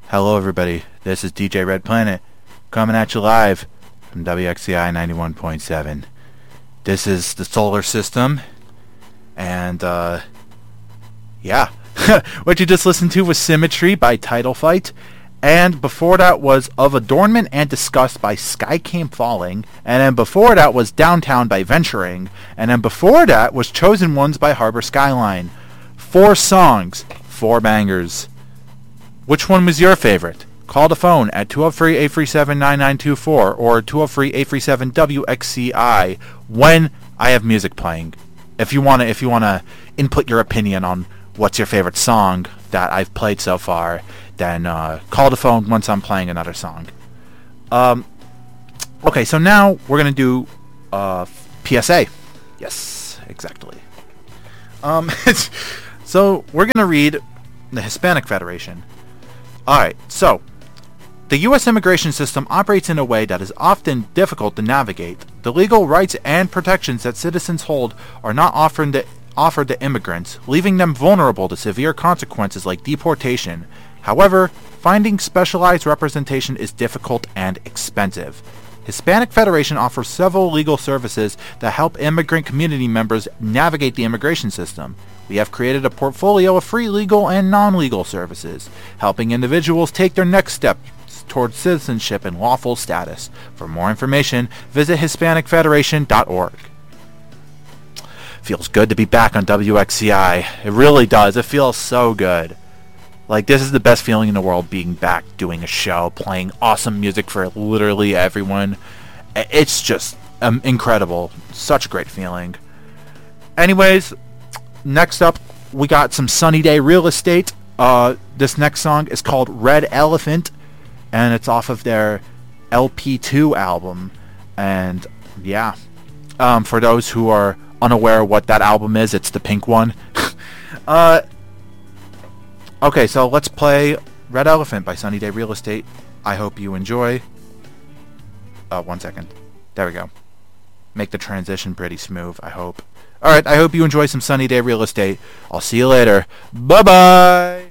Hello everybody, this is DJ Red Planet, coming at you live from WXCI 91.7. This is the solar system, and yeah. What you just listened to was Symmetry by Title Fight, and before that was Of Adornment and Disgust by Sky Came Falling, and then before that was Downtown by Venturing, and then before that was Chosen Ones by Harbor Skyline. 4 songs, 4 bangers. Which one was your favorite? Call the phone at 203-837-9924 or 203-837-WXCI when I have music playing. If you wanna input your opinion on what's your favorite song that I've played so far, then call the phone once I'm playing another song. Okay, so now we're gonna do PSA. Yes, exactly. So we're gonna read the Hispanic Federation. Alright, so the U.S. immigration system operates in a way that is often difficult to navigate. The legal rights and protections that citizens hold are not offered to immigrants, leaving them vulnerable to severe consequences like deportation. However, finding specialized representation is difficult and expensive. Hispanic Federation offers several legal services that help immigrant community members navigate the immigration system. We have created a portfolio of free legal and non-legal services, helping individuals take their next steps towards citizenship and lawful status. For more information, visit HispanicFederation.org. Feels good to be back on WXCI. It really does. It feels so good. Like, this is the best feeling in the world, being back doing a show, playing awesome music for literally everyone. It's just incredible. Such a great feeling. Anyways, next up, we got some Sunny Day Real Estate. This next song is called Red Elephant, and it's off of their LP2 album. And yeah, for those who are unaware what that album is, it's the pink one. Okay, so let's play Red Elephant by Sunny Day Real Estate. I hope you enjoy. 1 second. There we go. Make the transition pretty smooth, I hope. Alright, I hope you enjoy some Sunny Day Real Estate. I'll see you later. Bye-bye!